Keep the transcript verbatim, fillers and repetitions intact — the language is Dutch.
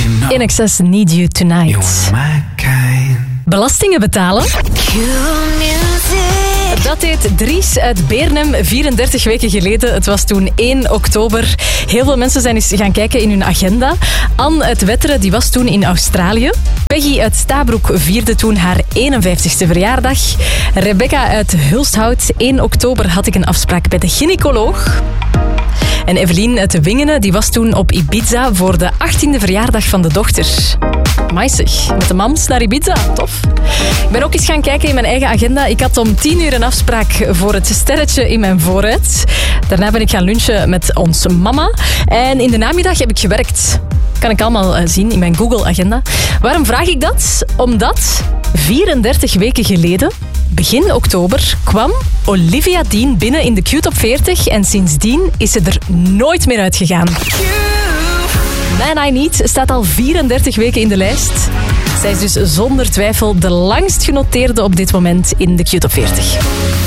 In Excess, Need You Tonight. Belastingen betalen? Dat deed Dries uit Beernem vierendertig weken geleden. Het was toen één oktober. Heel veel mensen zijn eens gaan kijken in hun agenda. Anne uit Wetteren die was toen in Australië. Peggy uit Stabroek vierde toen haar eenenvijftigste verjaardag. Rebecca uit Hulsthout. één oktober had ik een afspraak bij de gynaecoloog. En Evelien uit de Wingenen die was toen op Ibiza voor de achttiende verjaardag van de dochter. Amai zeg, met de mams naar Ibiza, tof. Ik ben ook eens gaan kijken in mijn eigen agenda. Ik had om tien uur een afspraak voor het sterretje in mijn vooruit. Daarna ben ik gaan lunchen met onze mama. En in de namiddag heb ik gewerkt. Kan ik allemaal zien in mijn Google-agenda. Waarom vraag ik dat? Omdat vierendertig weken geleden, begin oktober, kwam Olivia Dean binnen in de Q-top veertig. En sindsdien is ze er nooit meer uitgegaan. Man I Need staat al vierendertig weken in de lijst. Zij is dus zonder twijfel de langst genoteerde op dit moment in de Q-top veertig.